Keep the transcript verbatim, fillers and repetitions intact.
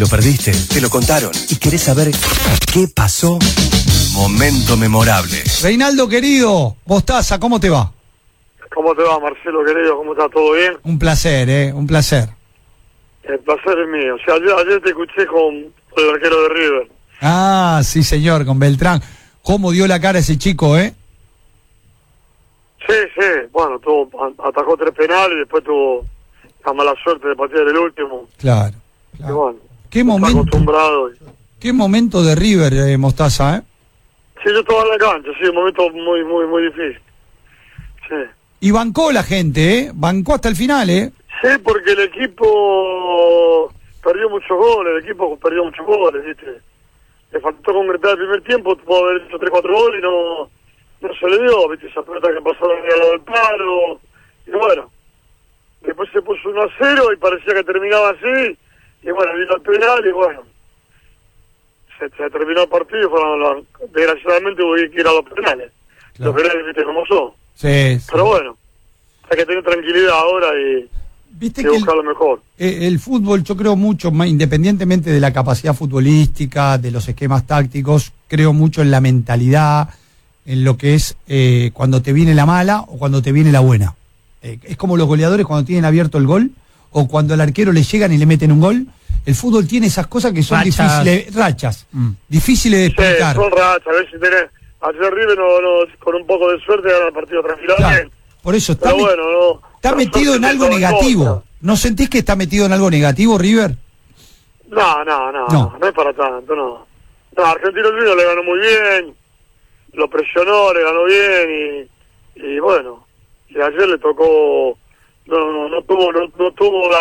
lo perdiste, te lo contaron y querés saber qué pasó. Momento memorable. Reinaldo querido, Mostaza, ¿cómo te va? ¿Cómo te va, Marcelo querido? ¿Cómo está? ¿Todo bien? Un placer, eh, un placer. El placer es mío. O sea, ayer, ayer te escuché con el arquero de River. Ah, sí señor, con Beltrán. ¿Cómo dio la cara ese chico, eh? Sí, sí. Bueno, tuvo, atajó tres penales y después tuvo la mala suerte de patear el último. Claro. Y claro. bueno, ¿Qué está momento, acostumbrado. Y... qué momento de River, eh, Mostaza, eh? Sí, yo estaba en la cancha, sí, un momento muy, muy, muy difícil. Sí. Y bancó la gente, ¿eh? Bancó hasta el final, ¿eh? Sí, porque el equipo perdió muchos goles, el equipo perdió muchos goles, ¿viste? Le faltó concretar el primer tiempo, pudo haber hecho tres cuatro goles y no, no se le dio, ¿viste? Esa pelota que pasó al lado del palo. Y bueno, después se puso uno a cero y parecía que terminaba así. Y bueno, vino el penal y bueno, se, se terminó el partido. Fueron los, desgraciadamente hubo que ir a los penales. Claro. Los penales, ¿viste cómo son? Sí, sí. Pero bueno, hay que tener tranquilidad ahora y, Viste y que buscar el, lo mejor. eh, el fútbol, yo creo mucho, más, independientemente de la capacidad futbolística, de los esquemas tácticos, creo mucho en la mentalidad, en lo que es eh, cuando te viene la mala o cuando te viene la buena. Eh, es como los goleadores cuando tienen abierto el gol o cuando al arquero le llegan y le meten un gol. El fútbol tiene esas cosas que son Rachas. difíciles, rachas, Mm. difíciles de Sí, explicar. son rachas, a ver si tenés... Ayer River no, no, con un poco de suerte gana el partido tranquilamente. Claro, por eso está, Pero me- bueno, no... está la metido suerte en te algo juega en negativo. contra. ¿No sentís que está metido en algo negativo, River? No, no, no, No. no, no es para tanto, no. No, Argentino Juniors le ganó muy bien, lo presionó, le ganó bien y, y bueno, y ayer le tocó, no, no, no tuvo, no, no tuvo la